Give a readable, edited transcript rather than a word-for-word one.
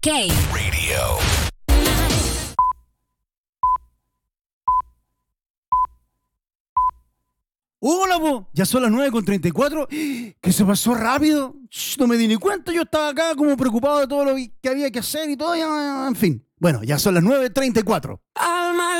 Radio. Hola, po. Ya son las 9:34. Que se pasó rápido. No me di ni cuenta. Yo estaba acá como preocupado de todo lo que había que hacer y todo. En fin. Bueno, ya son las 9:34.